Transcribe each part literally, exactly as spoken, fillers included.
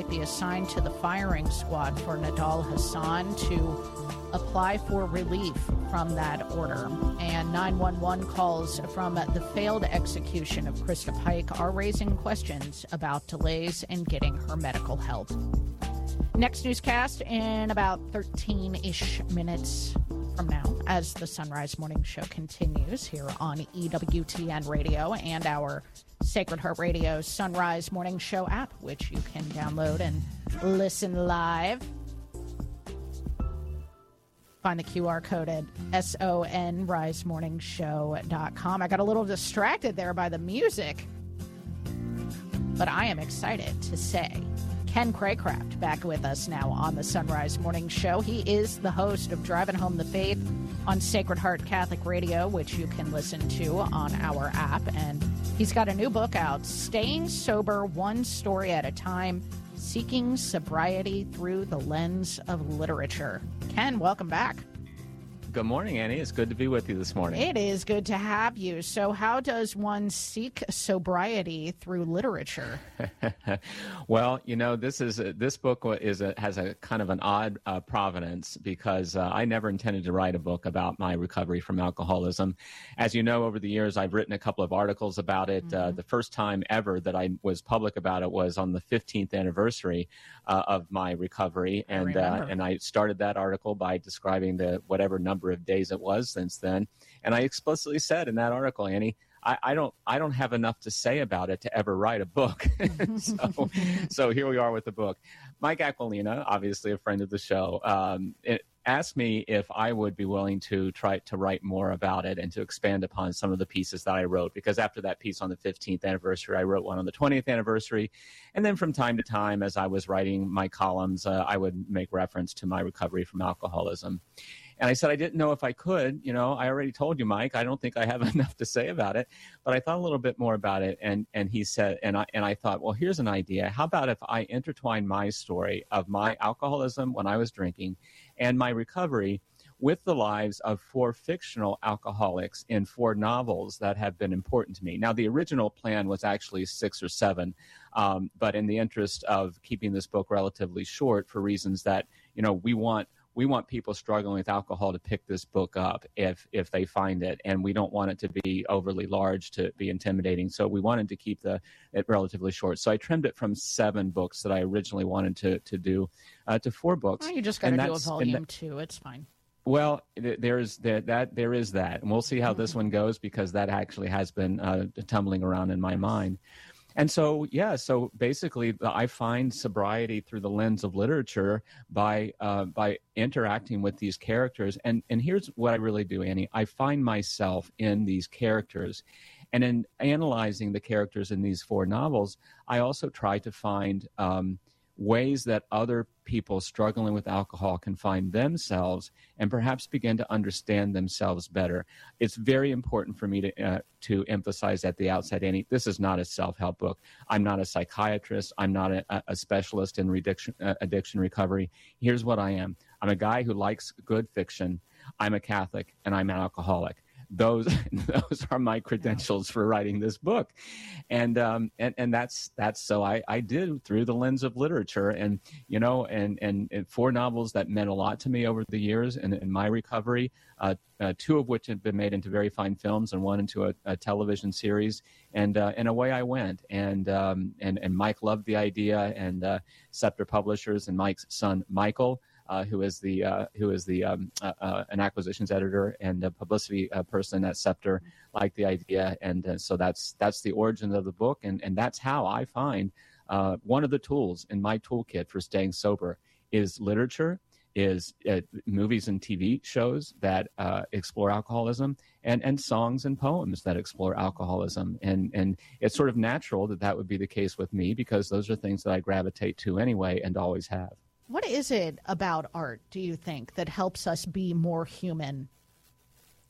be assigned to the firing squad for Nidal Hasan to apply for relief from that order. And nine one one calls from the failed execution of Krista Pike are raising questions about delays in getting her medical help. Next newscast in about thirteen-ish minutes from now as the Sunrise Morning Show continues here on E W T N Radio and our Sacred Heart Radio Sunrise Morning Show app, which you can download and listen live. Find the Q R code at S O N rise morning show dot com. I got a little distracted there by the music, but I am excited to say Ken Craycraft back with us now on the Sunrise Morning Show. He is the host of Driving Home the Faith on Sacred Heart Catholic Radio, which you can listen to on our app. And he's got a new book out, Staying Sober One Story at a Time, Seeking Sobriety Through the Lens of Literature. Ken, welcome back. Good morning, Annie. It's good to be with you this morning. It is good to have you. So how does one seek sobriety through literature? Well, you know, this is a, this book is a, has a kind of an odd uh, provenance because uh, I never intended to write a book about my recovery from alcoholism. As you know, over the years, I've written a couple of articles about it. Mm-hmm. Uh, the first time ever that I was public about it was on the fifteenth anniversary uh, of my recovery. And I uh, and I started that article by describing the whatever number of days it was since then. And I explicitly said in that article, Annie, I, I don't I don't have enough to say about it to ever write a book. so, so here we are with the book. Mike Aquilina, obviously a friend of the show, um, it, asked me if I would be willing to try to write more about it and to expand upon some of the pieces that I wrote. Because after that piece on the fifteenth anniversary, I wrote one on the twentieth anniversary. And then from time to time, as I was writing my columns, uh, I would make reference to my recovery from alcoholism. And I said, I didn't know if I could. You know, I already told you, Mike, I don't think I have enough to say about it. But I thought a little bit more about it. And and he said, and I and I thought, well, here's an idea. How about if I intertwine my story of my alcoholism when I was drinking and my recovery with the lives of four fictional alcoholics in four novels that have been important to me. Now, the original plan was actually six or seven. Um, but in the interest of keeping this book relatively short for reasons that, you know, we want We want people struggling with alcohol to pick this book up if if they find it, and we don't want it to be overly large to be intimidating. So we wanted to keep the it relatively short. So I trimmed it from seven books that I originally wanted to to do uh, to four books. Well, you just got to do a volume that, two. It's fine. Well, there's that, that there is that, and we'll see how mm-hmm. this one goes because that actually has been uh, tumbling around in my mind. And so, yeah, so basically I find sobriety through the lens of literature by uh, by interacting with these characters. And, and here's what I really do, Annie. I find myself in these characters. And in analyzing the characters in these four novels, I also try to find um, ways that other people struggling with alcohol can find themselves and perhaps begin to understand themselves better. It's very important for me to uh, to emphasize at the outset, Annie, this is not a self-help book. I'm not a psychiatrist. I'm not a, a specialist in addiction, uh, addiction recovery. Here's what I am. I'm a guy who likes good fiction. I'm a Catholic, and I'm an alcoholic. Those those are my credentials for writing this book, and um, and and that's that's so I, I did through the lens of literature, and you know, and, and and four novels that meant a lot to me over the years in, in my recovery. Uh, uh, two of which have been made into very fine films, and one into a, a television series, and uh, and away I went. And um, and and Mike loved the idea, and uh, Scepter Publishers and Mike's son Michael. Uh, who is the uh, who is the um, uh, uh, an acquisitions editor and a publicity uh, person at Scepter, liked the idea, and uh, so that's that's the origin of the book, and and that's how I find uh, one of the tools in my toolkit for staying sober is literature, is uh, movies and T V shows that uh, explore alcoholism, and and songs and poems that explore alcoholism, and and it's sort of natural that that would be the case with me because those are things that I gravitate to anyway and always have. What is it about art, do you think, that helps us be more human?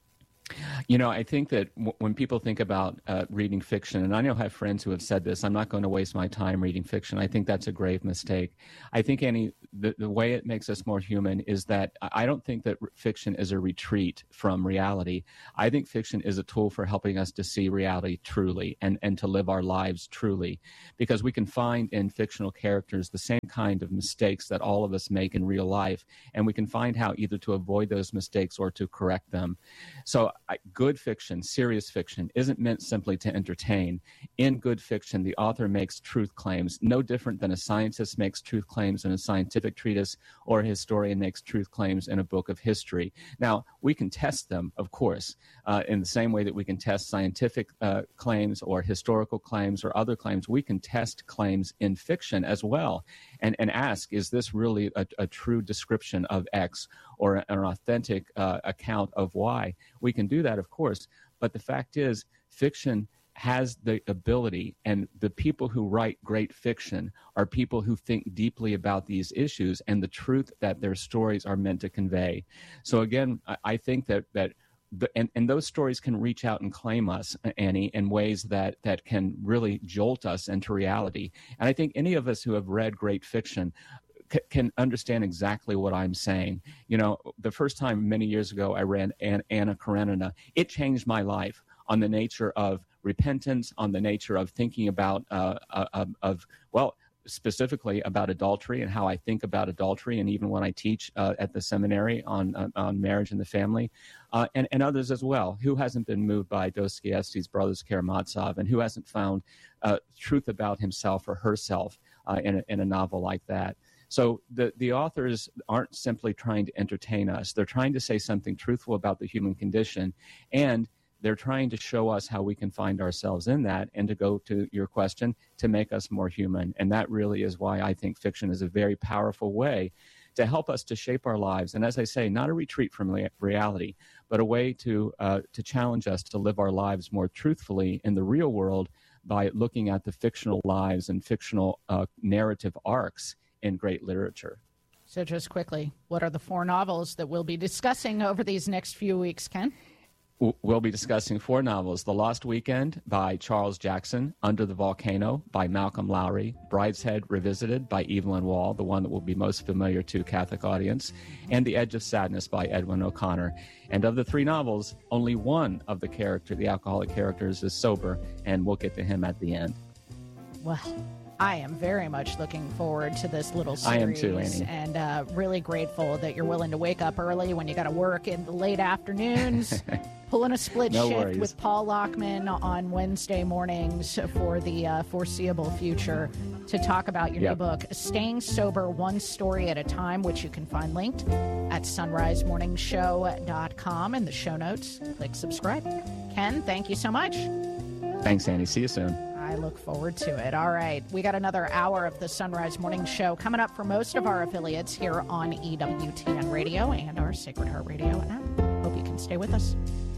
You know, I think that w- when people think about uh, reading fiction, and I know I have friends who have said this, I'm not going to waste my time reading fiction. I think that's a grave mistake. I think any the, the way it makes us more human is that I don't think that fiction is a retreat from reality. I think fiction is a tool for helping us to see reality truly and, and to live our lives truly, because we can find in fictional characters the same kind of mistakes that all of us make in real life, and we can find how either to avoid those mistakes or to correct them. So good fiction, serious fiction, isn't meant simply to entertain. In good fiction, the author makes truth claims, no different than a scientist makes truth claims in a scientific treatise or a historian makes truth claims in a book of history. Now, we can test them, of course, uh, in the same way that we can test scientific uh, claims or historical claims or other claims. We can test claims in fiction as well and, and ask, is this really a, a true description of X or an authentic uh, account of Y? We can do that, of course, but the fact is, fiction has the ability, and the people who write great fiction are people who think deeply about these issues and the truth that their stories are meant to convey. So again, I, I think that that the, and, and those stories can reach out and claim us, Annie, in ways that that can really jolt us into reality. And I think any of us who have read great fiction can understand exactly what I'm saying. You know, the first time many years ago I read Anna Karenina, it changed my life on the nature of repentance, on the nature of thinking about, uh, of, of, well, specifically about adultery and how I think about adultery, and even when I teach uh, at the seminary on, on, on marriage and the family, uh, and, and others as well. Who hasn't been moved by Dostoevsky's Brothers Karamazov, and who hasn't found uh, truth about himself or herself uh, in, a, in a novel like that? So the, the authors aren't simply trying to entertain us. They're trying to say something truthful about the human condition, and they're trying to show us how we can find ourselves in that, and to go to your question, to make us more human. And that really is why I think fiction is a very powerful way to help us to shape our lives. And as I say, not a retreat from reality, but a way to uh, to challenge us to live our lives more truthfully in the real world by looking at the fictional lives and fictional uh, narrative arcs in great literature. So just quickly, what are the four novels that we'll be discussing over these next few weeks, Ken? We'll be discussing four novels: The Lost Weekend by Charles Jackson, Under the Volcano by Malcolm Lowry, Brideshead Revisited by Evelyn Waugh, the one that will be most familiar to Catholic audience, and The Edge of Sadness by Edwin O'Connor. And of the three novels, only one of the character, the alcoholic characters, is sober, and we'll get to him at the end. Well, I am very much looking forward to this little series. I am too, Annie. And uh, really grateful that you're willing to wake up early when you got to work in the late afternoons, pulling a split no shift worries. with Paul Lockman on Wednesday mornings for the uh, foreseeable future to talk about your yep. new book, Staying Sober One Story at a Time, which you can find linked at sunrise morning show dot com in the show notes. Click subscribe. Ken, thank you so much. Thanks, Annie. See you soon. I look forward to it. All right. We got another hour of the Sunrise Morning Show coming up for most of our affiliates here on E W T N Radio and our Sacred Heart Radio app. Hope you can stay with us.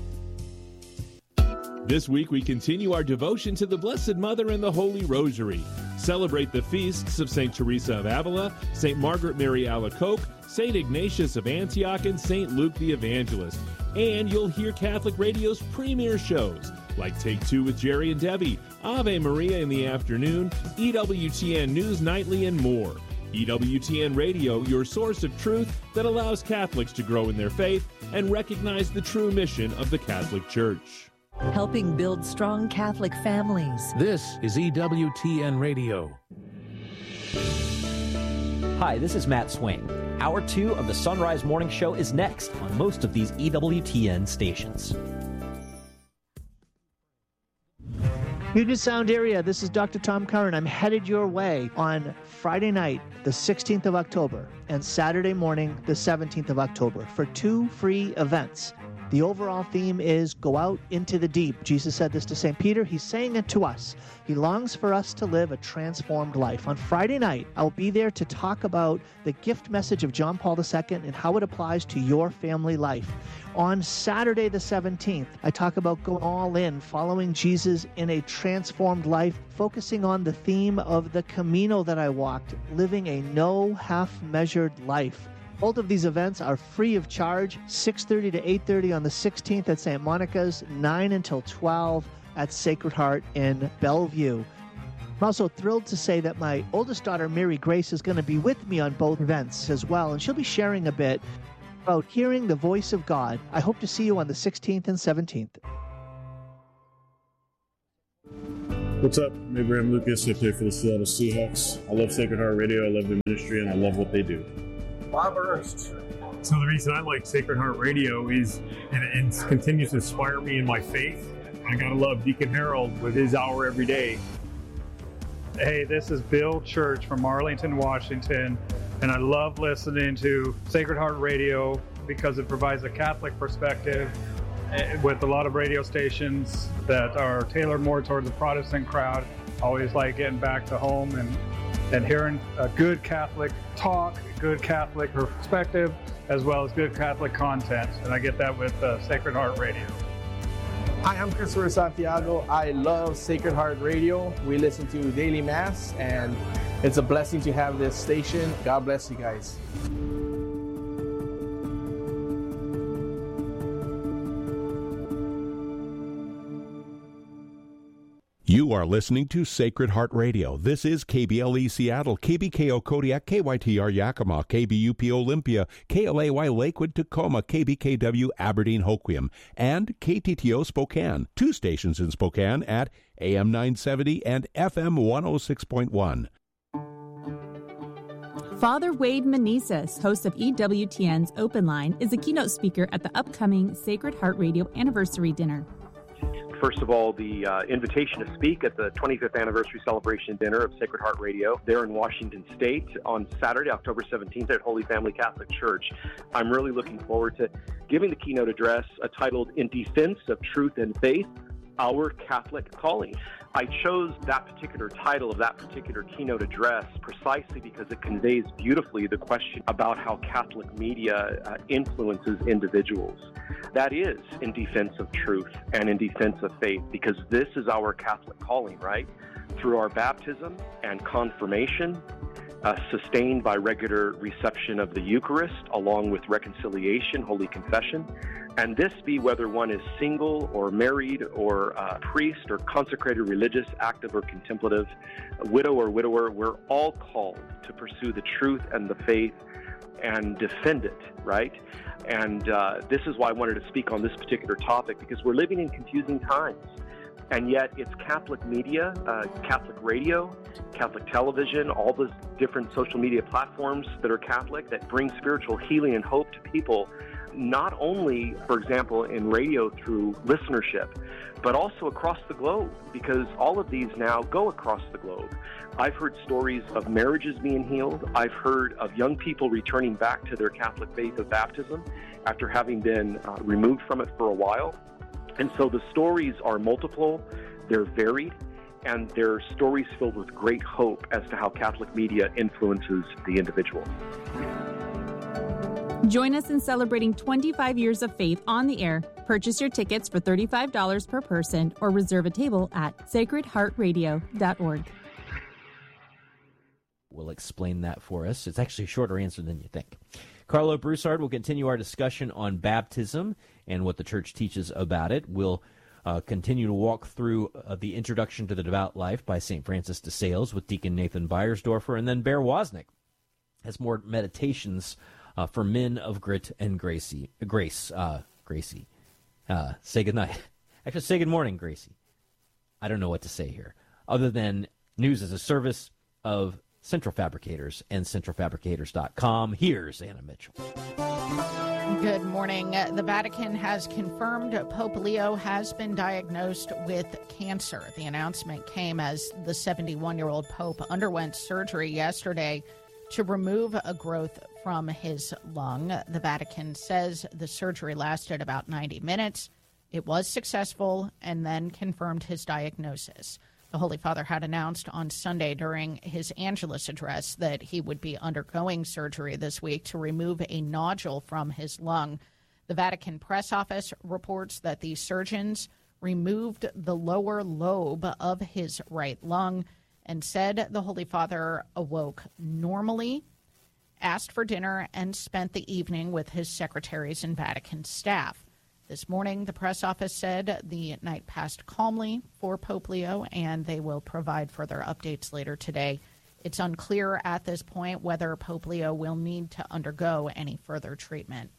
This week we continue our devotion to the Blessed Mother and the Holy Rosary. Celebrate the feasts of Saint Teresa of Avila, Saint Margaret Mary Alacoque, Saint Ignatius of Antioch, and Saint Luke the Evangelist. And you'll hear Catholic Radio's premier shows like Take Two with Jerry and Debbie, Ave Maria in the afternoon, E W T N News Nightly, and more. E W T N Radio, your source of truth that allows Catholics to grow in their faith and recognize the true mission of the Catholic Church. Helping build strong Catholic families. This is E W T N Radio. Hi, this is Matt Swain. Hour two of the Sunrise Morning Show is next on most of these E W T N stations. Puget Sound area, this is Doctor Tom Curran. I'm headed your way on Friday night, the sixteenth of October, and Saturday morning, the seventeenth of October, for two free events. The overall theme is Go Out into the Deep. Jesus said this to Saint Peter. He's saying it to us. He longs for us to live a transformed life. On Friday night, I'll be there to talk about the gift message of John Paul the Second and how it applies to your family life. On Saturday the seventeenth, I talk about going all in, following Jesus in a transformed life, focusing on the theme of the Camino that I walked, living a no half-measured life. Both of these events are free of charge, six thirty to eight thirty on the sixteenth at Saint Monica's, nine until twelve at Sacred Heart in Bellevue. I'm also thrilled to say that my oldest daughter, Mary Grace, is going to be with me on both events as well, and she'll be sharing a bit about hearing the voice of God. I hope to see you on the sixteenth and seventeenth. What's up? I'm Abraham Lucas. I play for the Seattle Seahawks. I love Sacred Heart Radio. I love the ministry, and I love what they do. Bob Ernst. So the reason I like Sacred Heart Radio is and it continues to inspire me in my faith. I gotta love Deacon Harold with his hour every day. Hey, this is Bill Church from Arlington, Washington, and I love listening to Sacred Heart Radio because it provides a Catholic perspective with a lot of radio stations that are tailored more towards the Protestant crowd. Always like getting back to home and, and hearing a good Catholic talk, good Catholic perspective, as well as good Catholic content, and I get that with uh, Sacred Heart Radio. Hi, I'm Christopher Santiago. I love Sacred Heart Radio. We listen to Daily Mass, and it's a blessing to have this station. God bless you guys. You are listening to Sacred Heart Radio. This is K B L E Seattle, K B K O Kodiak, K Y T R Yakima, K B U P Olympia, K L A Y Lakewood, Tacoma, K B K W Aberdeen Hoquiam, and K T T O Spokane. Two stations in Spokane at A M nine seventy and F M one oh six point one. Father Wade Meneses, host of E W T N's Open Line, is a keynote speaker at the upcoming Sacred Heart Radio Anniversary Dinner. First of all, the uh, invitation to speak at the twenty-fifth anniversary celebration dinner of Sacred Heart Radio there in Washington State on Saturday, October seventeenth at Holy Family Catholic Church. I'm really looking forward to giving the keynote address uh, titled In Defense of Truth and Faith, Our Catholic Calling. I chose that particular title of that particular keynote address precisely because it conveys beautifully the question about how Catholic media uh, influences individuals. That is in defense of truth and in defense of faith, because this is our Catholic calling, right? Through our baptism and confirmation, uh, sustained by regular reception of the Eucharist, along with reconciliation, Holy Confession, and this be whether one is single or married or uh, priest or consecrated religious, active or contemplative, widow or widower, we're all called to pursue the truth and the faith and defend it, right? And uh, this is why I wanted to speak on this particular topic, because we're living in confusing times. And yet it's Catholic media, uh, Catholic radio, Catholic television, all those different social media platforms that are Catholic that bring spiritual healing and hope to people, not only, for example, in radio through listenership, but also across the globe, because all of these now go across the globe. I've heard stories of marriages being healed. I've heard of young people returning back to their Catholic faith of baptism after having been uh, removed from it for a while. And so the stories are multiple, they're varied, and they're stories filled with great hope as to how Catholic media influences the individual. Join us in celebrating twenty-five years of faith on the air. Purchase your tickets for thirty-five dollars per person or reserve a table at sacred heart radio dot org. Will explain that for us. It's actually a shorter answer than you think. Carlo Broussard will continue our discussion on baptism and what the church teaches about it. We'll uh, continue to walk through uh, the Introduction to the Devout Life by Saint Francis de Sales with Deacon Nathan Beiersdorfer, and then Bear Wozniak has more meditations uh, for men of grit and Gracie. Grace. Uh, Gracie. Uh, say goodnight. Actually, say good morning, Gracie. I don't know what to say here, other than news as a service of Central Fabricators and central fabricators dot com. Here's Anna Mitchell. Good morning. The Vatican has confirmed Pope Leo has been diagnosed with cancer. The announcement came as the seventy-one-year-old Pope underwent surgery yesterday to remove a growth from his lung. The Vatican says the surgery lasted about ninety minutes. It was successful and then confirmed his diagnosis. The Holy Father had announced on Sunday during his Angelus address that he would be undergoing surgery this week to remove a nodule from his lung. The Vatican press office reports that the surgeons removed the lower lobe of his right lung and said the Holy Father awoke normally asked for dinner, and spent the evening with his secretaries and Vatican staff. This morning, the press office said the night passed calmly for Pope Leo, and they will provide further updates later today. It's unclear at this point whether Pope Leo will need to undergo any further treatment.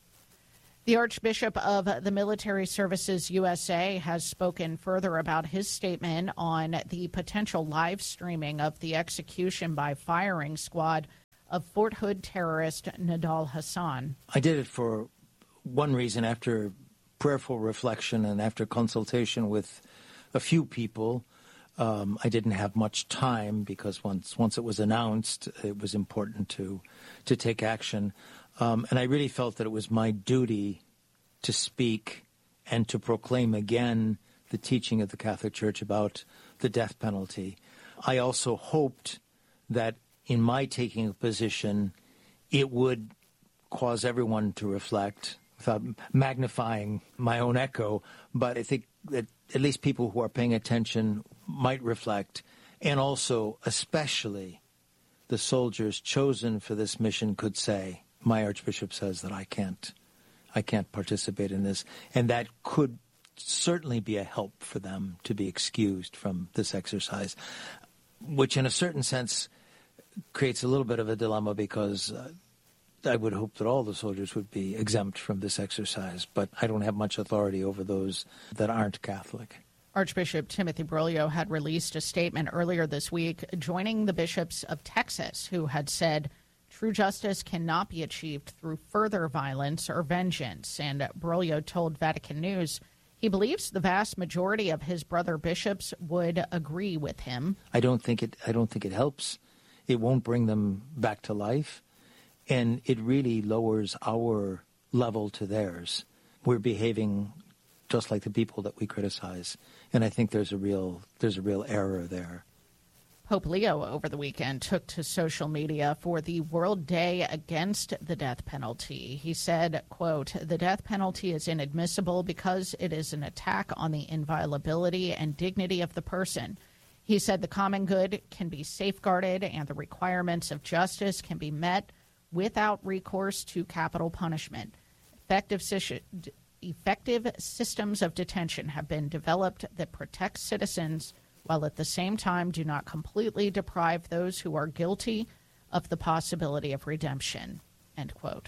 The Archbishop of the Military Services U S A has spoken further about his statement on the potential live streaming of the execution by firing squad of Fort Hood terrorist Nidal Hasan. I did it for one reason, after prayerful reflection and after consultation with a few people. Um, I didn't have much time because once once it was announced, it was important to to take action. Um, and I really felt that it was my duty to speak and to proclaim again the teaching of the Catholic Church about the death penalty. I also hoped that in my taking a position, it would cause everyone to reflect without magnifying my own echo. But I think that at least people who are paying attention might reflect, and also especially the soldiers chosen for this mission could say, my Archbishop says that I can't, I can't participate in this, and that could certainly be a help for them to be excused from this exercise, which in a certain sense creates a little bit of a dilemma, because uh, I would hope that all the soldiers would be exempt from this exercise, but I don't have much authority over those that aren't Catholic. Archbishop Timothy Broglio had released a statement earlier this week joining the bishops of Texas, who had said true justice cannot be achieved through further violence or vengeance. And Broglio told Vatican News he believes the vast majority of his brother bishops would agree with him. I don't think it. I don't think it helps. It won't bring them back to life, and it really lowers our level to theirs. We're behaving just like the people that we criticize, and I think there's a real there's a real error there. Pope Leo over the weekend took to social media for the World Day Against the Death Penalty. He said, quote, "The death penalty is inadmissible because it is an attack on the inviolability and dignity of the person." He said the common good can be safeguarded and the requirements of justice can be met without recourse to capital punishment. Effective Effective systems of detention have been developed that protect citizens while at the same time do not completely deprive those who are guilty of the possibility of redemption, end quote.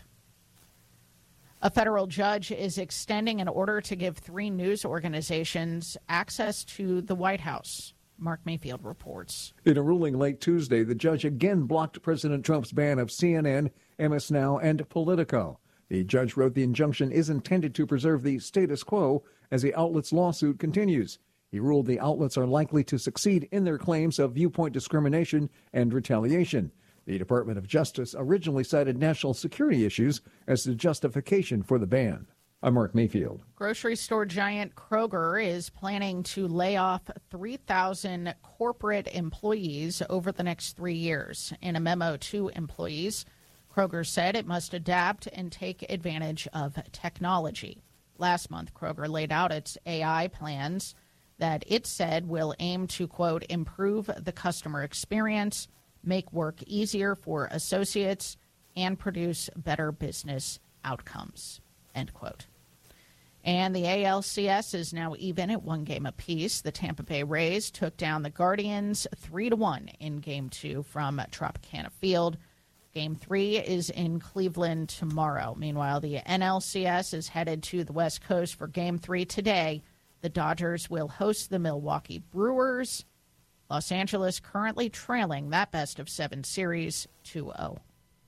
A federal judge is extending an order to give three news organizations access to the White House. Mark Mayfield reports. In a ruling late Tuesday, the judge again blocked President Trump's ban of C N N, M S Now, and Politico. The judge wrote the injunction is intended to preserve the status quo as the outlet's lawsuit continues. He ruled the outlets are likely to succeed in their claims of viewpoint discrimination and retaliation. The Department of Justice originally cited national security issues as the justification for the ban. I'm Mark Mayfield. Grocery store giant Kroger is planning to lay off three thousand corporate employees over the next three years. In a memo to employees, Kroger said it must adapt and take advantage of technology. Last month, Kroger laid out its A I plans that it said will aim to, quote, improve the customer experience, make work easier for associates, and produce better business outcomes, end quote. And the A L C S is now even at one game apiece. The Tampa Bay Rays took down the Guardians three to one in Game two from Tropicana Field. Game three is in Cleveland tomorrow. Meanwhile, the N L C S is headed to the West Coast for Game three today. The Dodgers will host the Milwaukee Brewers. Los Angeles currently trailing that best of seven series two oh.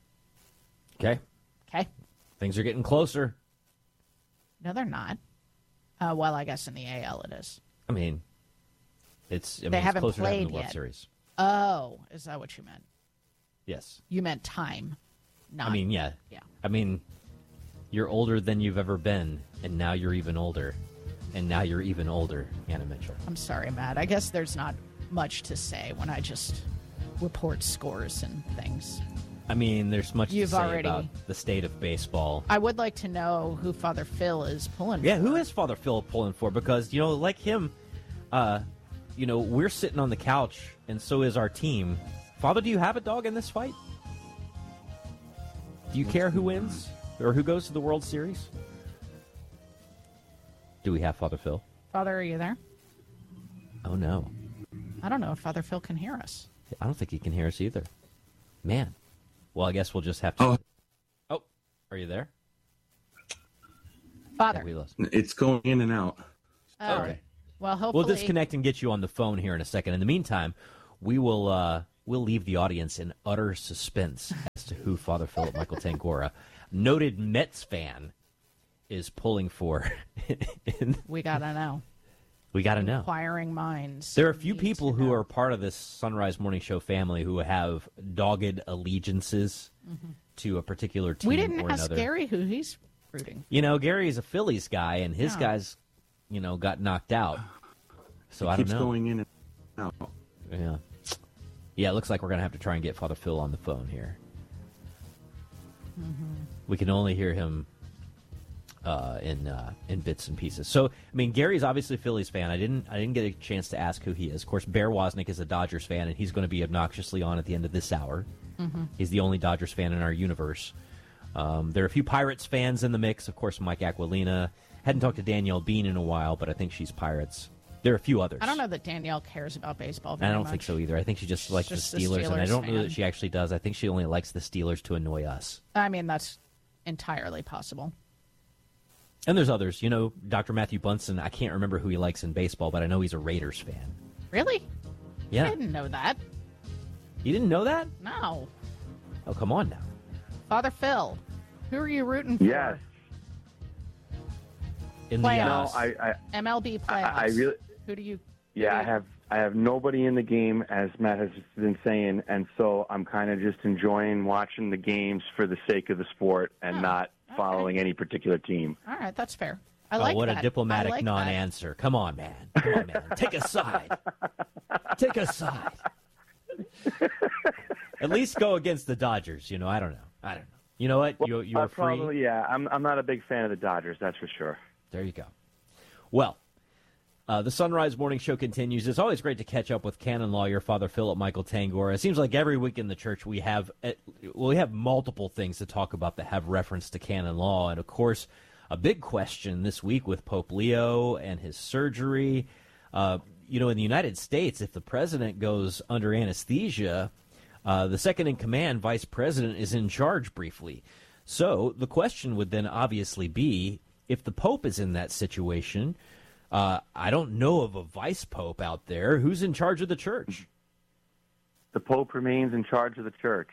Okay. Okay. Things are getting closer. No, they're not. Uh, well, I guess in the A L it is. I mean, it's, I mean, they it's haven't closer played to having the World yet. Series. Oh, is that what you meant? Yes. You meant time. Not, I mean, yeah. Yeah. I mean, you're older than you've ever been, and now you're even older. And now you're even older, Anna Mitchell. I'm sorry, Matt. I guess there's not much to say when I just report scores and things. I mean, there's much You've to say already- about the state of baseball. I would like to know who Father Phil is pulling Yeah, for. who is Father Phil pulling for? Because, you know, like him, uh, you know, we're sitting on the couch, and so is our team. Father, do you have a dog in this fight? Do you care who wins or who goes to the World Series? Do we have Father Phil? Father, are you there? Oh, no. I don't know if Father Phil can hear us. I don't think he can hear us either. Man. Well, I guess we'll just have to... Oh, oh are you there? Father. Yeah, we lost. It's going in and out. Oh. Okay. Well, hopefully... We'll disconnect and get you on the phone here in a second. In the meantime, we will uh, we'll leave the audience in utter suspense as to who Father Philip Michael Tangora, noted Mets fan, is pulling for. in... We got to know. We got to know. Inquiring minds. There are a few people who are part of this Sunrise Morning Show family who have dogged allegiances mm-hmm. to a particular team we didn't or ask another. Gary who he's rooting. You know, Gary's a Phillies guy, and his Yeah. guys, you know, got knocked out. So it I don't keeps know. going in and out. Yeah. Yeah, it looks like we're going to have to try and get Father Phil on the phone here. Mm-hmm. We can only hear him uh, in uh, in bits and pieces. So, I mean, Gary's obviously a Phillies fan. I didn't I didn't get a chance to ask who he is. Of course, Bear Wozniak is a Dodgers fan, and he's going to be obnoxiously on at the end of this hour. Mm-hmm. He's the only Dodgers fan in our universe. Um, there are a few Pirates fans in the mix. Of course, Mike Aquilina. Hadn't talked to Danielle Bean in a while, but I think she's Pirates. There are a few others. I don't know that Danielle cares about baseball very I don't much. think so either. I think she just likes just the the Steelers, and I Steelers don't know fan. that she actually does. I think she only likes the Steelers to annoy us. I mean, that's entirely possible. And there's others. You know, Doctor Matthew Bunson, I can't remember who he likes in baseball, but I know he's a Raiders fan. Really? Yeah. I didn't know that. You didn't know that? No. Oh, come on now. Father Phil, who are you rooting for? Yes. In Playoffs. No, I, I, M L B playoffs. I, I really, Who do you... yeah, I have, I have nobody in the game, as Matt has been saying, and so I'm kind of just enjoying watching the games for the sake of the sport and Oh, not following any particular team. All right, that's fair. I Oh, like what that. a diplomatic I like non-answer. Come on, man. Come on, man. Take a side. Take a side. At least go against the Dodgers. You know, I don't know. I don't know. You know what? Well, you, you're uh, free. probably, yeah. I'm, I'm not a big fan of the Dodgers, that's for sure. There you go. Well, uh, the Sunrise Morning Show continues. It's always great to catch up with canon lawyer Father Philip Michael Tangora. It seems like every week in the church we have uh, well, we have multiple things to talk about that have reference to canon law. And, of course, a big question this week with Pope Leo and his surgery. Uh, you know, in the United States, if the president goes under anesthesia, uh, the second-in-command vice president is in charge briefly. So the question would then obviously be, if the Pope is in that situation, uh, I don't know of a vice Pope out there. Who's in charge of the church? The Pope remains in charge of the church.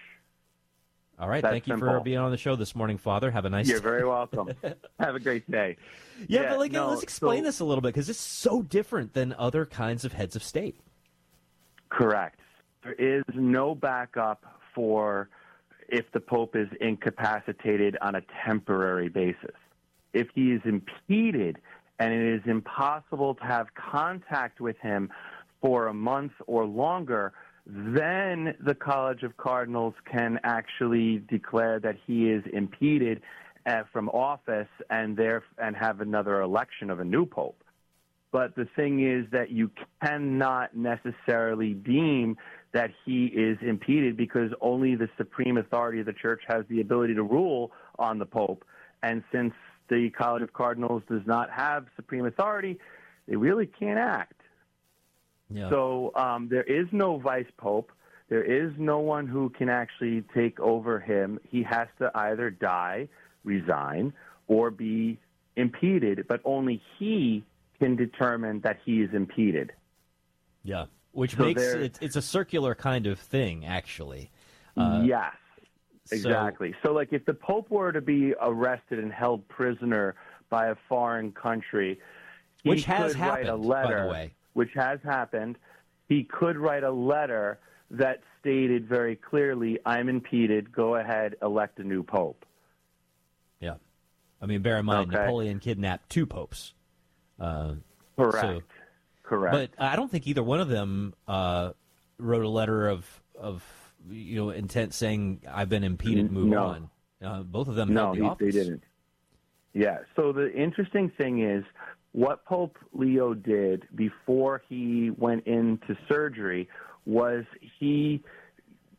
All right. That's Thank you simple. for being on the show this morning, Father. Have a nice You're day. very welcome. Have a great day. Yeah, Yeah, but like, no, let's explain so- this a little bit, because it's so different than other kinds of heads of state. Correct. There is no backup for if the Pope is incapacitated on a temporary basis. If he is impeded and it is impossible to have contact with him for a month or longer, then the College of Cardinals can actually declare that he is impeded uh, from office and there and have another election of a new pope. But the thing is that you cannot necessarily deem that he is impeded, because only the supreme authority of the church has the ability to rule on the pope. And since the College of Cardinals does not have supreme authority, they really can't act. Yeah. So um, there is no vice pope. There is no one who can actually take over him. He has to either die, resign, or be impeded, but only he can determine that he is impeded. Yeah, which So makes there- it, it's a circular kind of thing, actually. Uh, yes, so- exactly. So, like, if the Pope were to be arrested and held prisoner by a foreign country, he Which has could write a happened, by the letter, way. which has happened. He could write a letter that stated very clearly, "I'm impeded. Go ahead, elect a new Pope." Yeah. I mean, bear in mind, Okay. Napoleon kidnapped two popes. Uh, Correct. so- Correct. But I don't think either one of them uh, wrote a letter of, of you know, intent saying, I've been impeded, move No. on. Uh, both of them no, held the he- office. they didn't. Yeah. So the interesting thing is, what Pope Leo did before he went into surgery was he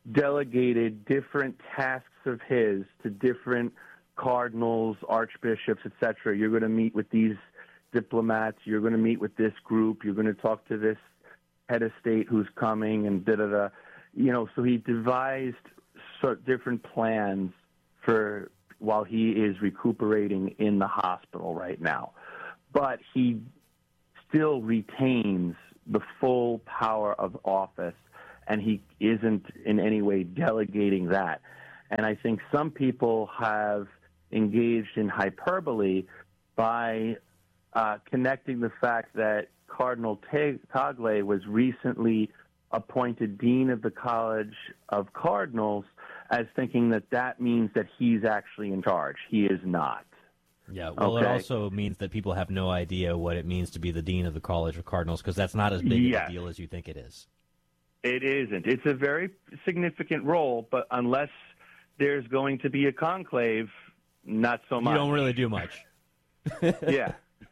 delegated different tasks of his to different cardinals, archbishops, et cetera. You're going to meet with these diplomats. You're going to meet with this group. You're going to talk to this head of state who's coming, and da da da. You know, so he devised sort of different plans for while he is recuperating in the hospital right now. But he still retains the full power of office, and he isn't in any way delegating that. And I think some people have engaged in hyperbole by uh, connecting the fact that Cardinal Tagle was recently appointed Dean of the College of Cardinals as thinking that that means that he's actually in charge. He is not. Yeah, well, okay. It also means that people have no idea what it means to be the Dean of the College of Cardinals, because that's not as big yes. of a deal as you think it is. It isn't. It's a very significant role, but unless there's going to be a conclave, not so much. You don't really do much. yeah.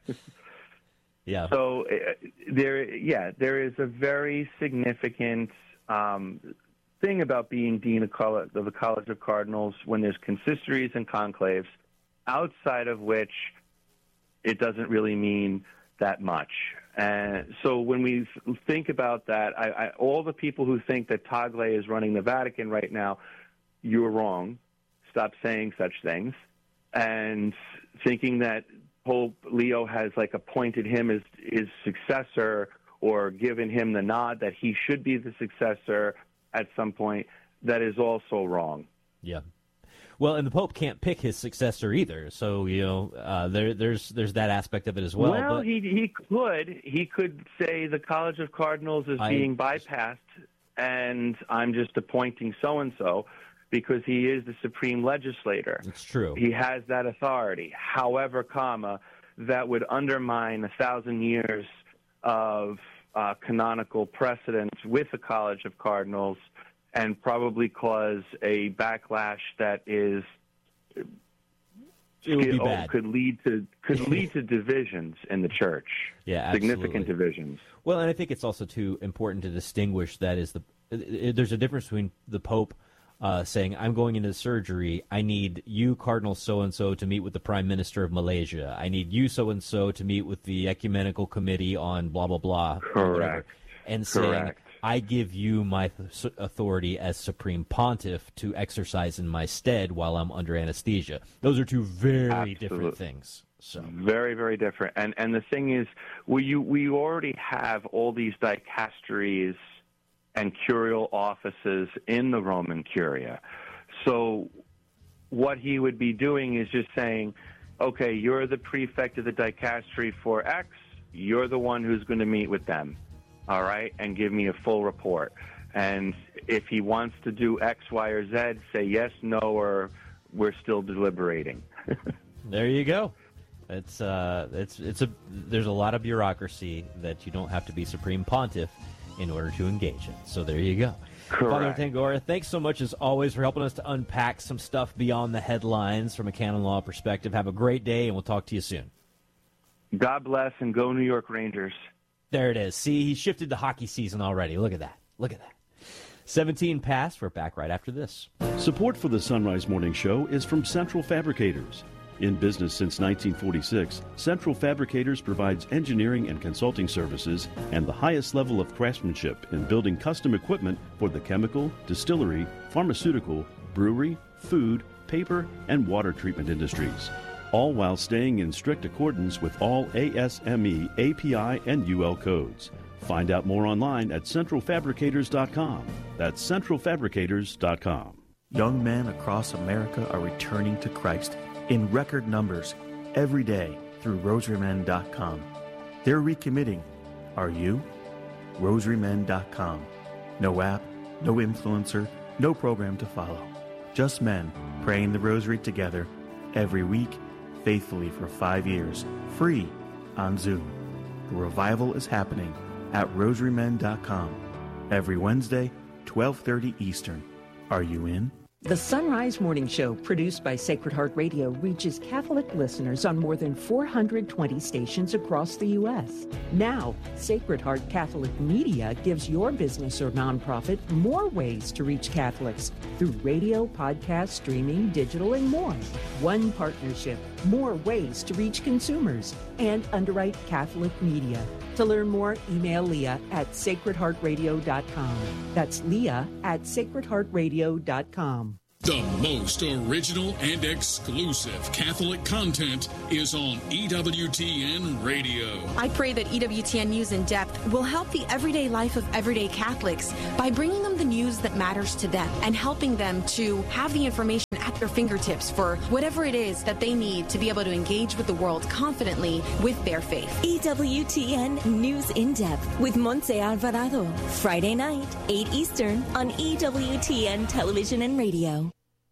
Yeah. So uh, there, yeah, there is a very significant um, thing about being Dean of, College, of the College of Cardinals when there's consistories and conclaves, outside of which it doesn't really mean that much. And so when we think about that, I, I, all the people who think that Tagle is running the Vatican right now, you're wrong. Stop saying such things. And thinking that Pope Leo has like appointed him as his successor or given him the nod that he should be the successor at some point, that is also wrong. Yeah. Well, and the Pope can't pick his successor either, so you know uh, there, there's there's that aspect of it as well. Well, but... he he could he could say the College of Cardinals is I... being bypassed, and I'm just appointing so and so because he is the supreme legislator. It's true. He has that authority. However, comma, that would undermine a thousand years of uh, canonical precedent with the College of Cardinals, and probably cause a backlash that is it would be bad. could lead to could lead to divisions in the church. Yeah, significant absolutely. divisions. Well, and I think it's also too important to distinguish that is the there's a difference between the Pope uh, saying, "I'm going into surgery. I need you, Cardinal so and so, to meet with the Prime Minister of Malaysia. I need you, so and so, to meet with the Ecumenical Committee on blah blah blah." Correct. And saying, Correct. I give you my authority as Supreme Pontiff to exercise in my stead while I'm under anesthesia. Those are two very Absolutely. different things. So very, very different. And and the thing is, we we already have all these dicasteries and curial offices in the Roman Curia. So what he would be doing is just saying, okay, you're the prefect of the dicastery for X. You're the one who's going to meet with them. All right, and give me a full report. And if he wants to do X, Y, or Z, say yes, no, or we're still deliberating. There you go. It's uh, it's it's a there's a lot of bureaucracy that you don't have to be Supreme Pontiff in order to engage in. So there you go. Correct. Father Tangora, thanks so much as always for helping us to unpack some stuff beyond the headlines from a canon law perspective. Have a great day, and we'll talk to you soon. God bless, and go New York Rangers. There it is. See, he shifted to hockey season already. Look at that. Look at that. seventeen past. We're back right after this. Support for the Sunrise Morning Show is from Central Fabricators. In business since nineteen forty-six, Central Fabricators provides engineering and consulting services and the highest level of craftsmanship in building custom equipment for the chemical, distillery, pharmaceutical, brewery, food, paper, and water treatment industries, all while staying in strict accordance with all A S M E, A P I, and U L codes. Find out more online at central fabricators dot com. That's central fabricators dot com. Young men across America are returning to Christ in record numbers every day through rosary men dot com. They're recommitting. Are you? rosary men dot com. No app, no influencer, no program to follow. Just men praying the rosary together every week, faithfully for five years, free on Zoom. The revival is happening at rosary men dot com every Wednesday, twelve thirty Eastern. Are you in? The Sunrise Morning Show, produced by Sacred Heart Radio, reaches Catholic listeners on more than four hundred twenty stations across the U S Now, Sacred Heart Catholic Media gives your business or nonprofit more ways to reach Catholics through radio, podcast, streaming, digital, and more. One partnership, more ways to reach consumers, and underwrite Catholic media. To learn more, email Leah at sacred heart radio dot com. That's Leah at sacred heart radio dot com. The most original and exclusive Catholic content is on E W T N Radio. I pray that E W T N News in Depth will help the everyday life of everyday Catholics by bringing them the news that matters to them and helping them to have the information at their fingertips for whatever it is that they need to be able to engage with the world confidently with their faith. E W T N News in Depth with Montse Alvarado. Friday night, eight Eastern on E W T N Television and Radio.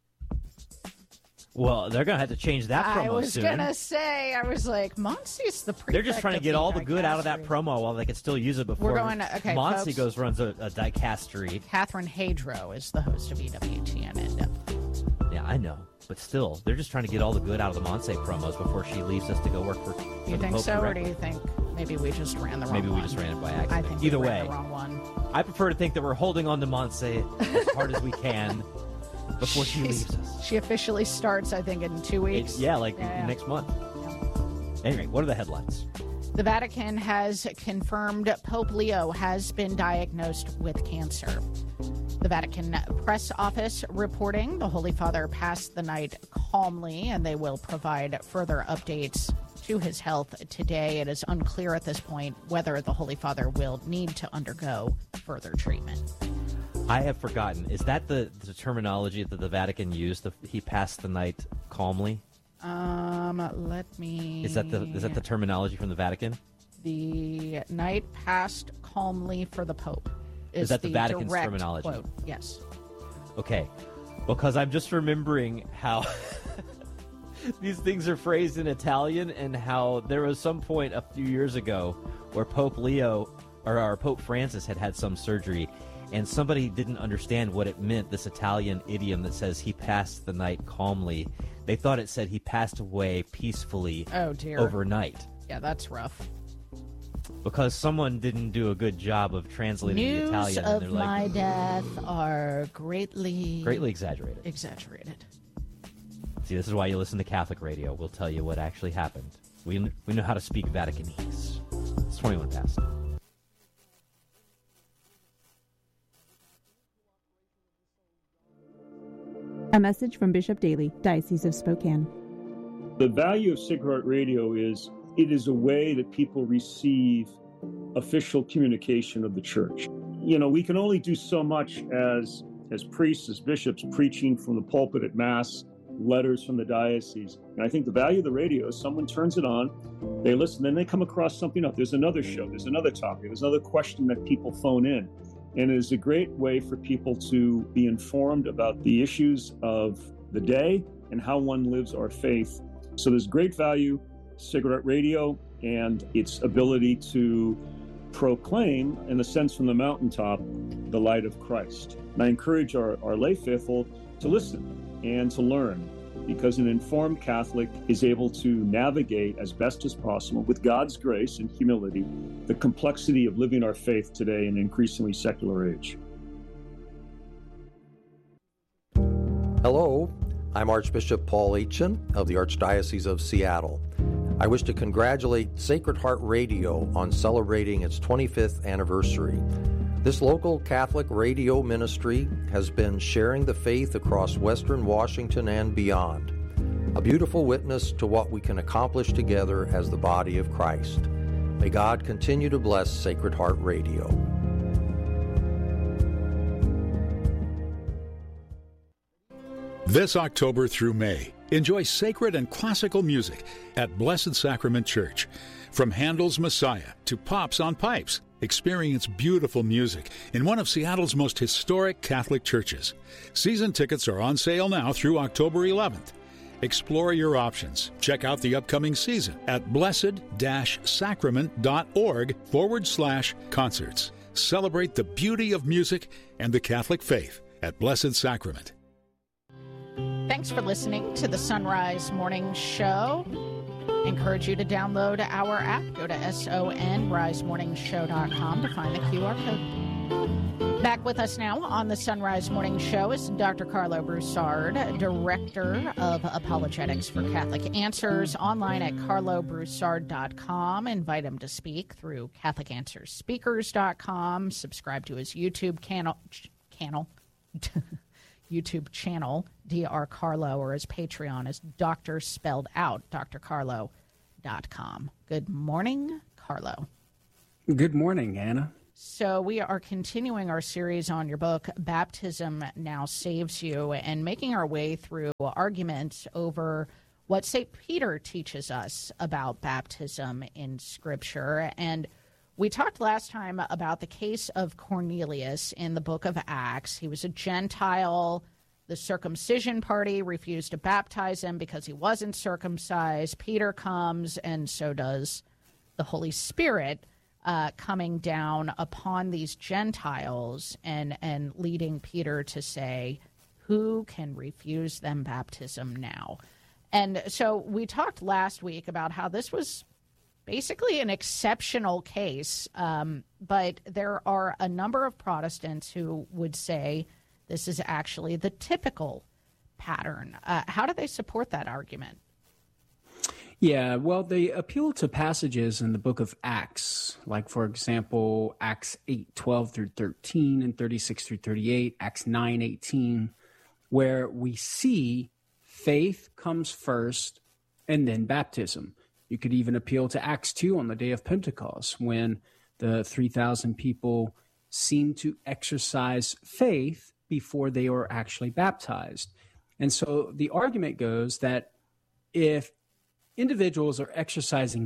Well, they're going to have to change that promo soon. I was going to say, I was like, Monsi's the prefect. They're just trying to get of all the dicastery. good out of that promo while they can still use it before We're going to, okay, Monsi folks. goes runs a, a dicastery. Catherine Hadro is the host of E W T N In Depth. Yeah, I know. But still, they're just trying to get all the good out of the Monse promos before she leaves us to go work for, for You the think Pope so, directly. or do you think maybe we just ran the wrong Maybe one? we just ran it by accident. I think Either we way, ran the wrong one. I prefer to think that we're holding on to Monse as hard as we can before she She's- leaves us. She officially starts, I think, in two weeks. It- yeah, like Yeah, yeah. next month. Anyway, what are the headlines? The Vatican has confirmed Pope Leo has been diagnosed with cancer. The Vatican press office reporting the Holy Father passed the night calmly, and they will provide further updates to his health today. It is unclear at this point whether the Holy Father will need to undergo further treatment. I have forgotten. Is that the, the terminology that the Vatican used? The, he passed the night calmly? Um, let me... Is that the is that the terminology from the Vatican? The night passed calmly for the Pope. Is that the Vatican's direct terminology? Quote. Yes. Okay. Because I'm just remembering how these things are phrased in Italian and how there was some point a few years ago where Pope Leo or, or Pope Francis had had some surgery and somebody didn't understand what it meant, this Italian idiom that says he passed the night calmly. They thought it said he passed away peacefully Oh, dear. overnight. Yeah, that's rough. Because someone didn't do a good job of translating News the Italian. and of they're my like, death are greatly... Greatly exaggerated. Exaggerated. See, this is why you listen to Catholic radio. We'll tell you what actually happened. We we know how to speak Vaticanese. It's twenty-one past. A message from Bishop Daly, Diocese of Spokane. The value of Sacred Heart Radio is it is a way that people receive official communication of the church. You know, we can only do so much as as priests, as bishops, preaching from the pulpit at Mass, letters from the diocese. And I think the value of the radio is someone turns it on, they listen, then they come across something else. There's another show, there's another topic, there's another question that people phone in. And it is a great way for people to be informed about the issues of the day and how one lives our faith. So there's great value, Sacred Heart Radio, and its ability to proclaim, in a sense from the mountaintop, the light of Christ. And I encourage our, our lay faithful to listen and to learn, because an informed Catholic is able to navigate as best as possible, with God's grace and humility, the complexity of living our faith today in an increasingly secular age. Hello, I'm Archbishop Paul Aitchen of the Archdiocese of Seattle. I wish to congratulate Sacred Heart Radio on celebrating its twenty-fifth anniversary. This local Catholic radio ministry has been sharing the faith across Western Washington and beyond, a beautiful witness to what we can accomplish together as the body of Christ. May God continue to bless Sacred Heart Radio. This October through May, enjoy sacred and classical music at Blessed Sacrament Church. From Handel's Messiah to Pops on Pipes, experience beautiful music in one of Seattle's most historic Catholic churches. Season tickets are on sale now through October eleventh. Explore your options. Check out the upcoming season at blessed-sacrament.org forward slash concerts. Celebrate the beauty of music and the Catholic faith at Blessed Sacrament. Thanks for listening to the Sunrise Morning Show. I encourage you to download our app. Go to sonrise morning show dot com to find the Q R code. Back with us now on the Sunrise Morning Show is Doctor Carlo Broussard, Director of Apologetics for Catholic Answers, online at carlo broussard dot com. Invite him to speak through catholic answers speakers dot com. Subscribe to his YouTube channel, channel YouTube channel, D R Carlo, or his Patreon is Doctor spelled out, d r carlo dot com. Good morning, Carlo. Good morning, Anna. So we are continuing our series on your book, Baptism Now Saves You, and making our way through arguments over what Saint Peter teaches us about baptism in Scripture. And we talked last time about the case of Cornelius in the book of Acts. He was a Gentile. The circumcision party refused to baptize him because he wasn't circumcised. Peter comes, and so does the Holy Spirit uh, coming down upon these Gentiles and, and leading Peter to say, who can refuse them baptism now? And so we talked last week about how this was basically an exceptional case, um, but there are a number of Protestants who would say this is actually the typical pattern. Uh, how do they support that argument? Yeah, well, they appeal to passages in the book of Acts, like, for example, Acts eight, twelve through thirteen and thirty-six through thirty-eight, Acts nine, eighteen, where we see faith comes first and then baptism. You could even appeal to Acts two on the day of Pentecost, when the three thousand people seemed to exercise faith before they were actually baptized. And so the argument goes that if individuals are exercising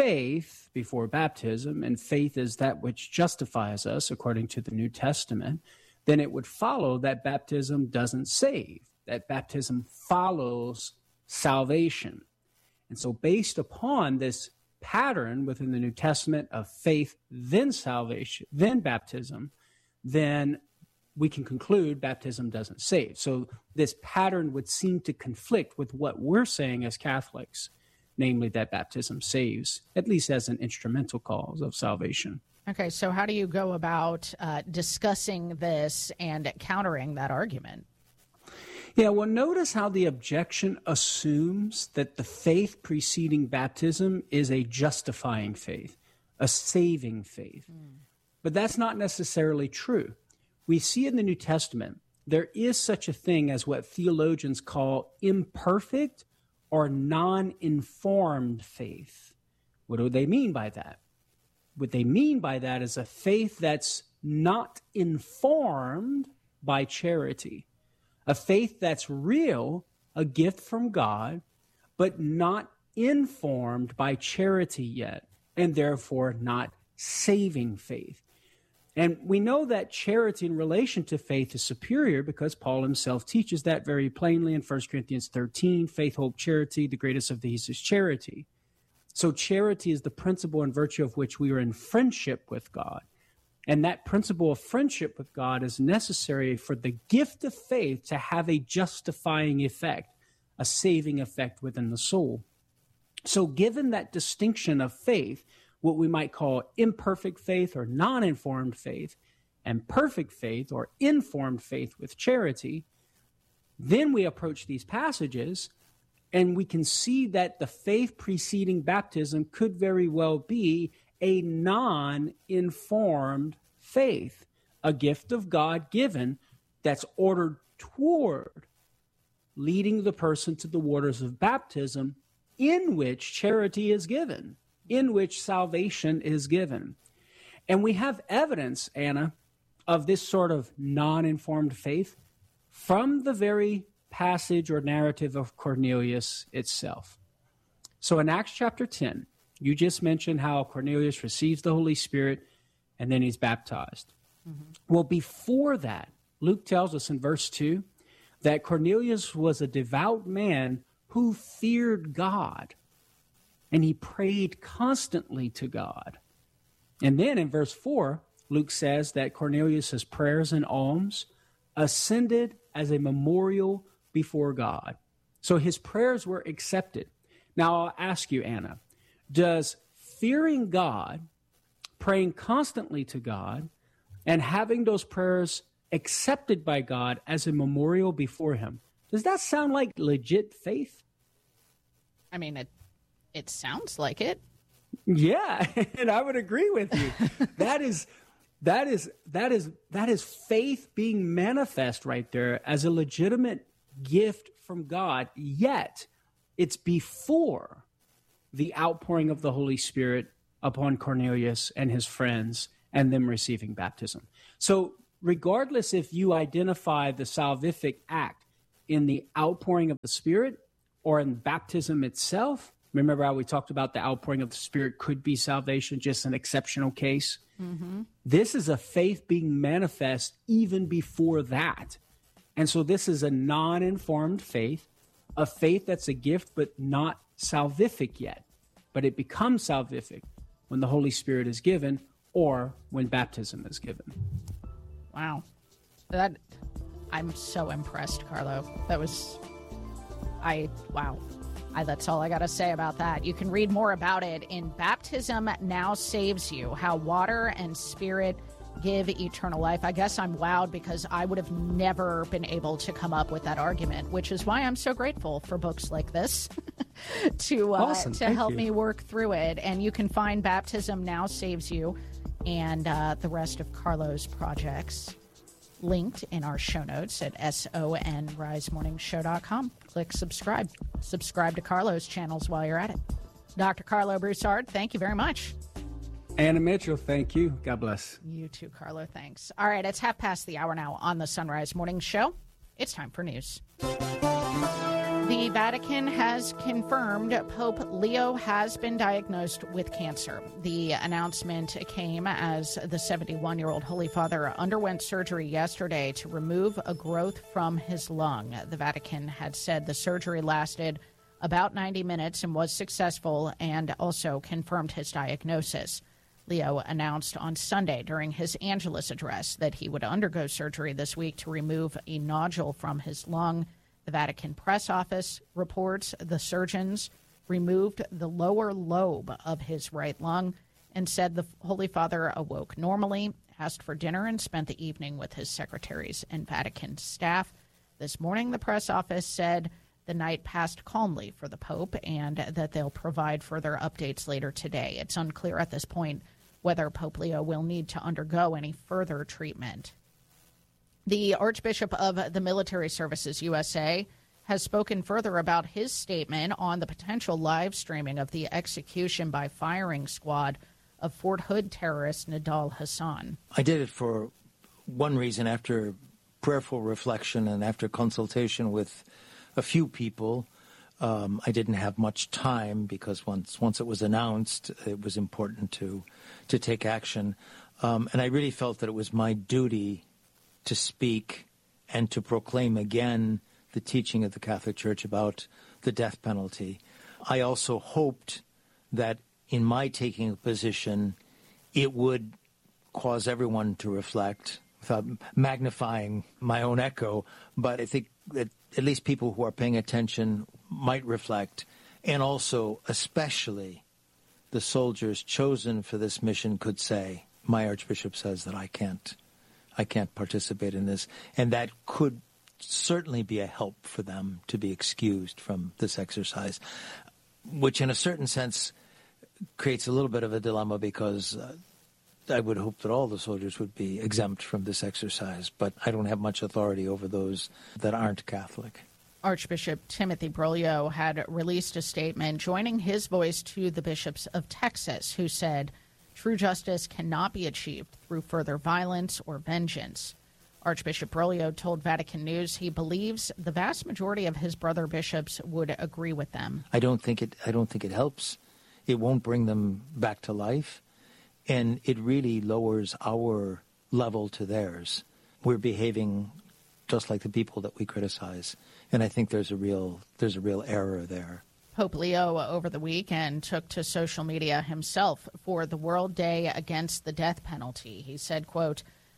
faith before baptism, and faith is that which justifies us according to the New Testament, then it would follow that baptism doesn't save, that baptism follows salvation. And so based upon this pattern within the New Testament of faith, then salvation, then baptism, then we can conclude baptism doesn't save. So this pattern would seem to conflict with what we're saying as Catholics, namely that baptism saves, at least as an instrumental cause of salvation. Okay, so how do you go about uh, discussing this and countering that argument? Yeah, well, notice how the objection assumes that the faith preceding baptism is a justifying faith, a saving faith. Mm. But that's not necessarily true. We see in the New Testament, there is such a thing as what theologians call imperfect or non-informed faith. What do they mean by that? What they mean by that is a faith that's not informed by charity. A faith that's real, a gift from God, but not informed by charity yet, and therefore not saving faith. And we know that charity in relation to faith is superior because Paul himself teaches that very plainly in First Corinthians thirteen, faith, hope, charity, the greatest of these is charity. So charity is the principle and virtue of which we are in friendship with God. And that principle of friendship with God is necessary for the gift of faith to have a justifying effect, a saving effect within the soul. So given that distinction of faith, what we might call imperfect faith or non-informed faith, and perfect faith or informed faith with charity, then we approach these passages and we can see that the faith preceding baptism could very well be a non-informed faith, a gift of God given that's ordered toward leading the person to the waters of baptism, in which charity is given, in which salvation is given. And we have evidence, Anna, of this sort of non-informed faith from the very passage or narrative of Cornelius itself. So in Acts chapter ten, you just mentioned how Cornelius receives the Holy Spirit and then he's baptized. Mm-hmm. Well, before that, Luke tells us in verse two that Cornelius was a devout man who feared God, and he prayed constantly to God. And then in verse four, Luke says that Cornelius' prayers and alms ascended as a memorial before God. So his prayers were accepted. Now I'll ask you, Anna, does fearing God, praying constantly to God, and having those prayers accepted by God as a memorial before him, does that sound like legit faith? I mean, it it sounds like it. Yeah, and I would agree with you. that is that is that is that is faith being manifest right there as a legitimate gift from God, yet it's before the outpouring of the Holy Spirit upon Cornelius and his friends and them receiving baptism. So regardless if you identify the salvific act in the outpouring of the Spirit or in baptism itself, remember how we talked about the outpouring of the Spirit could be salvation, just an exceptional case? Mm-hmm. This is a faith being manifest even before that. And so this is a non-informed faith, a faith that's a gift but not salvific yet. But it becomes salvific when the Holy Spirit is given or when baptism is given. Wow. That I'm so impressed, Carlo. That was I wow. I, that's all I got to say about that. You can read more about it in Baptism Now Saves You, How Water and Spirit Give Eternal Life. I guess I'm wowed because I would have never been able to come up with that argument, which is why I'm so grateful for books like this to uh, awesome. to Thank help you. me work through it. And you can find Baptism Now Saves You and uh, the rest of Carlo's projects linked in our show notes at son rise morning show dot com. Click subscribe. Subscribe to Carlo's channels while you're at it. Doctor Carlo Broussard, thank you very much. Anna Mitchell, thank you. God bless. You too, Carlo. Thanks. All right, it's half past the hour now on the Sunrise Morning Show. It's time for news. The Vatican has confirmed Pope Leo has been diagnosed with cancer. The announcement came as the seventy-one-year-old Holy Father underwent surgery yesterday to remove a growth from his lung. The Vatican had said the surgery lasted about ninety minutes and was successful, and also confirmed his diagnosis. Leo announced on Sunday during his Angelus address that he would undergo surgery this week to remove a nodule from his lung. The Vatican press office reports the surgeons removed the lower lobe of his right lung and said the Holy Father awoke normally, asked for dinner, and spent the evening with his secretaries and Vatican staff. This morning, the press office said the night passed calmly for the Pope and that they'll provide further updates later today. It's unclear at this point whether Pope Leo will need to undergo any further treatment. The Archbishop of the Military Services U S A has spoken further about his statement on the potential live streaming of the execution by firing squad of Fort Hood terrorist Nidal Hasan. I did it for one reason. After prayerful reflection and after consultation with a few people, um, I didn't have much time because once once it was announced, it was important to to take action. Um, and I really felt that it was my duty to speak and to proclaim again the teaching of the Catholic Church about the death penalty. I also hoped that in my taking a position, it would cause everyone to reflect without magnifying my own echo. But I think that at least people who are paying attention might reflect, and also especially the soldiers chosen for this mission could say, my Archbishop says that I can't I can't participate in this, and that could certainly be a help for them to be excused from this exercise, which in a certain sense creates a little bit of a dilemma because uh, I would hope that all the soldiers would be exempt from this exercise, but I don't have much authority over those that aren't Catholic. Archbishop Timothy Broglio had released a statement joining his voice to the bishops of Texas, who said true justice cannot be achieved through further violence or vengeance. Archbishop Broglio told Vatican News he believes the vast majority of his brother bishops would agree with them. I don't think it I don't think it helps. It won't bring them back to life, and it really lowers our level to theirs. We're behaving just like the people that we criticize, and I think there's a real there's a real error there. Pope Leo over the weekend took to social media himself for the World Day Against the Death Penalty. He said, quote,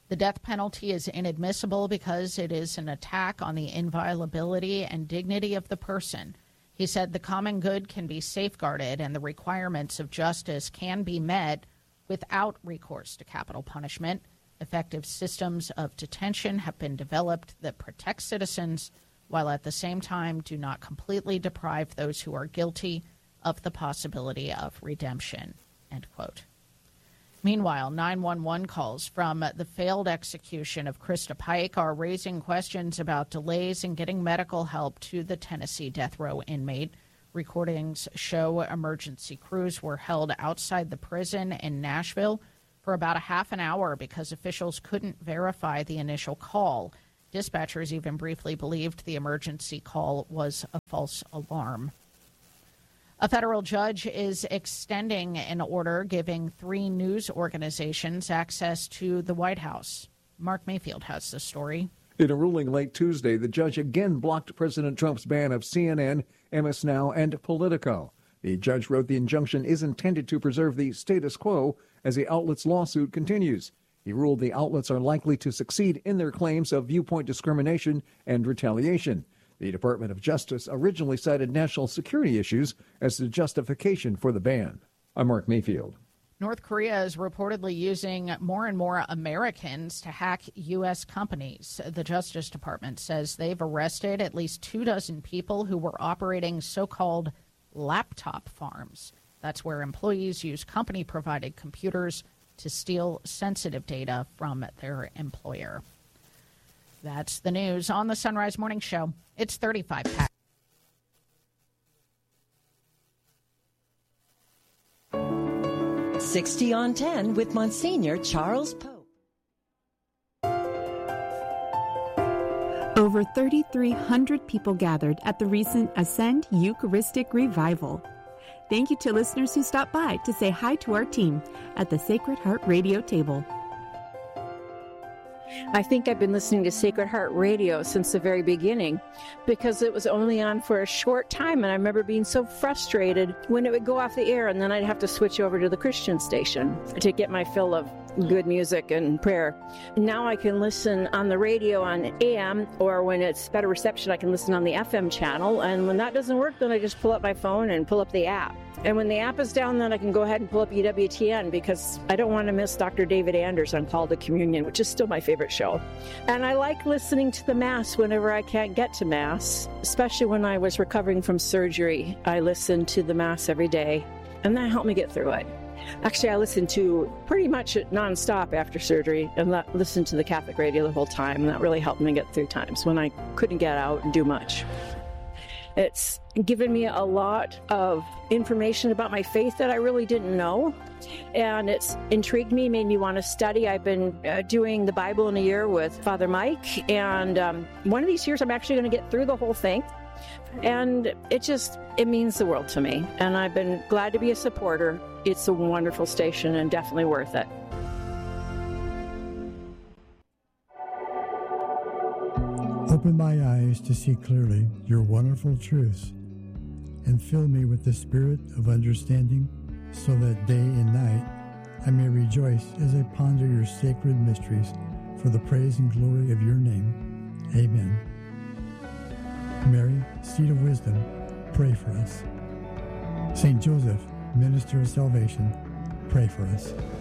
The death penalty is inadmissible because it is an attack on the inviolability and dignity of the person. He said the common good can be safeguarded and the requirements of justice can be met without recourse to capital punishment. Effective systems of detention have been developed that protect citizens while at the same time do not completely deprive those who are guilty of the possibility of redemption, end quote. Meanwhile, nine one one calls from the failed execution of Krista Pike are raising questions about delays in getting medical help to the Tennessee death row inmate. Recordings show emergency crews were held outside the prison in Nashville for about a half an hour because officials couldn't verify the initial call. Dispatchers even briefly believed the emergency call was a false alarm. A federal judge is extending an order giving three news organizations access to the White House. Mark Mayfield has the story. In a ruling late Tuesday, the judge again blocked President Trump's ban of C N N, M S Now, and Politico. The judge wrote the injunction is intended to preserve the status quo as the outlet's lawsuit continues. He ruled the outlets are likely to succeed in their claims of viewpoint discrimination and retaliation. The Department of Justice originally cited national security issues as the justification for the ban. I'm Mark Mayfield. North Korea is reportedly using more and more Americans to hack U S companies. The Justice Department says they've arrested at least two dozen people who were operating so-called laptop farms. That's where employees use company-provided computers to steal sensitive data from their employer. That's the news on the Sunrise Morning Show. It's thirty-five past. sixty on ten with Monsignor Charles Pope. Over thirty-three hundred people gathered at the recent Ascend Eucharistic Revival. Thank you to listeners who stopped by to say hi to our team at the Sacred Heart Radio table. I think I've been listening to Sacred Heart Radio since the very beginning because it was only on for a short time, and I remember being so frustrated when it would go off the air and then I'd have to switch over to the Christian station to get my fill of good music and prayer. Now I can listen on the radio on A M, or when it's better reception, I can listen on the F M channel, and when that doesn't work, then I just pull up my phone and pull up the app. And when the app is down, then I can go ahead and pull up E W T N because I don't want to miss Doctor David Anders on Call to Communion, which is still my favorite show. And I like listening to the Mass whenever I can't get to Mass, especially when I was recovering from surgery. I listened to the Mass every day, and that helped me get through it. Actually, I listened to pretty much nonstop after surgery and listened to the Catholic radio the whole time, and that really helped me get through times when I couldn't get out and do much. It's given me a lot of information about my faith that I really didn't know, and it's intrigued me, made me want to study. I've been uh, doing the Bible in a year with Father Mike, and um, one of these years I'm actually going to get through the whole thing, and it just, it means the world to me, and I've been glad to be a supporter. It's a wonderful station and definitely worth it. Open my eyes to see clearly your wonderful truths, and fill me with the spirit of understanding, so that day and night I may rejoice as I ponder your sacred mysteries for the praise and glory of your name. Amen. Mary, seat of wisdom, pray for us. Saint Joseph, minister of salvation, pray for us.